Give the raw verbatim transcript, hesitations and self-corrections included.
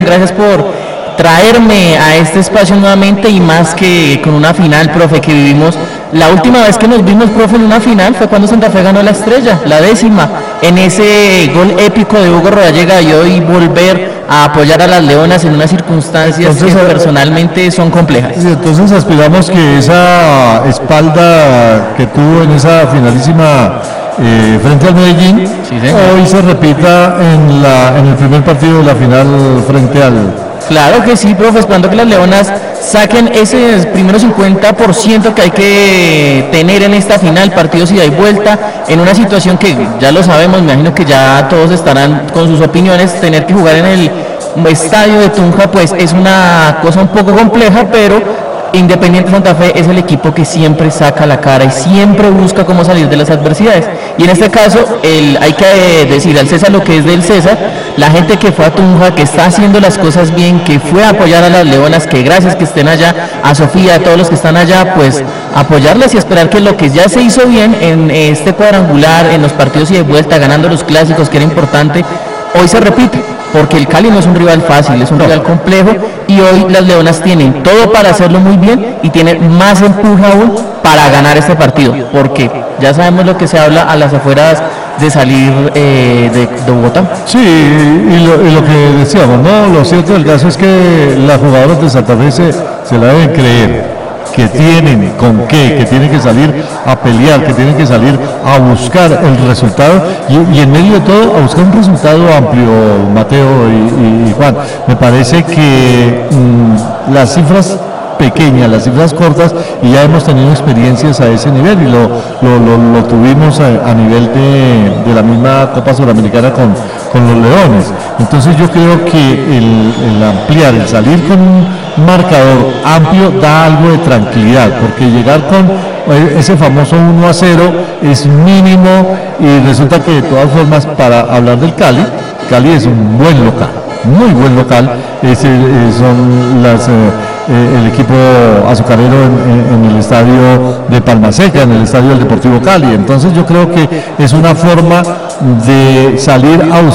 gracias por traerme a este espacio nuevamente y más que con una final, profe, que vivimos. La última vez que nos vimos, profe, en una final fue cuando Santa Fe ganó la Estrella, la décima, en ese gol épico de Hugo Rodallega, y hoy volver a apoyar a las Leonas en unas circunstancias entonces, que personalmente son complejas. Entonces aspiramos que esa espalda que tuvo en esa finalísima eh, frente al Medellín, sí, hoy se repita en, la, en el primer partido de la final frente al... Claro que sí, profe, esperando que las Leonas saquen ese primero cincuenta por ciento que hay que tener en esta final, partidos ida y vuelta, en una situación que ya lo sabemos, me imagino que ya todos estarán con sus opiniones, tener que jugar en el estadio de Tunja pues es una cosa un poco compleja, pero Independiente Santa Fe es el equipo que siempre saca la cara y siempre busca cómo salir de las adversidades. Y en este caso, el, hay que decir al César lo que es del César, la gente que fue a Tunja, que está haciendo las cosas bien, que fue a apoyar a las Leonas, que gracias que estén allá, a Sofía, a todos los que están allá, pues apoyarles y esperar que lo que ya se hizo bien en este cuadrangular, en los partidos y de vuelta, ganando los clásicos, que era importante, hoy se repite. Porque el Cali no es un rival fácil, es un rival complejo y hoy las Leonas tienen todo para hacerlo muy bien y tienen más empuje aún para ganar este partido, porque ya sabemos lo que se habla a las afueras de salir eh, de, de Bogotá. Sí, y lo, y lo que decíamos, ¿no? Lo cierto del caso es que las jugadoras de Santa Fe se, se la deben creer, que tienen con qué, que tienen que salir a pelear, que tienen que salir a buscar el resultado y, y en medio de todo a buscar un resultado amplio, Mateo y, y Juan. Me parece que mmm, las cifras pequeñas, las cifras cortas, y ya hemos tenido experiencias a ese nivel y lo, lo, lo, lo tuvimos a, a nivel de, de la misma Copa Sudamericana con, con los Leones. Entonces yo creo que el, el ampliar, el salir con un marcador amplio da algo de tranquilidad, porque llegar con ese famoso uno a cero es mínimo y resulta que de todas formas, para hablar del Cali, Cali es un buen local, muy buen local, es, eh, son las... Eh, Eh, el equipo azucarero en, en, en el estadio de Palma Seca, en el estadio del Deportivo Cali. Entonces yo creo que es una forma de salir a buscar